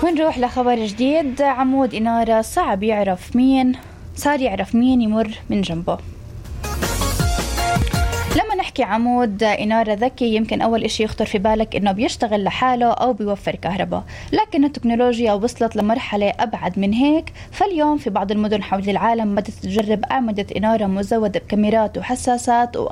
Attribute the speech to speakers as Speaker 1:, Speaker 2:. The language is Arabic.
Speaker 1: ونروح لخبر جديد. عمود إنارة صعب صار يعرف مين يمر من جنبه. لما نحكي عمود إنارة ذكي يمكن أول إشي يخطر في بالك إنه بيشتغل لحاله أو بيوفر كهرباء، لكن التكنولوجيا وصلت لمرحلة أبعد من هيك. فاليوم في بعض المدن حول العالم بدأت تجرب أعمدة إنارة مزودة بكاميرات وحساسات